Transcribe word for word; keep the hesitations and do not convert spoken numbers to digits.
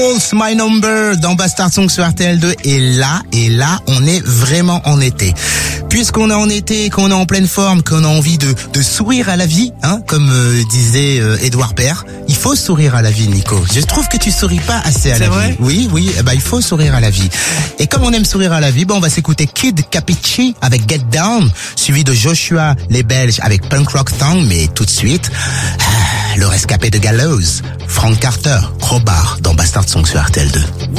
It's My Number dans Bastard Song sur R T L deux. Et là, et là, on est vraiment en été. Puisqu'on est en été, qu'on est en pleine forme, qu'on a envie de, de sourire à la vie, hein, comme euh, disait euh, Edouard Baird, il faut sourire à la vie, Nico. Je trouve que tu souris pas assez à C'est la vrai vie. Oui, oui, eh ben, il faut sourire à la vie. Et comme on aime sourire à la vie, bon, on va s'écouter Kid Capici avec Get Down, suivi de Joshua les Belges avec Punk Rock Thang, mais tout de suite, ah, le rescapé de Gallows, Frank Carter, Crowbar dans Bastard Song sur R T L deux.